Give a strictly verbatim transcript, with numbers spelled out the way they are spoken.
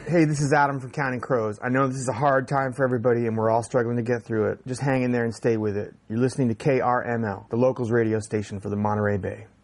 Hey, this is Adam from Counting Crows. I know this is a hard time for everybody and we're all struggling to get through it. Just hang in there and stay with it. You're listening to K R M L, the locals radio station for the Monterey Bay.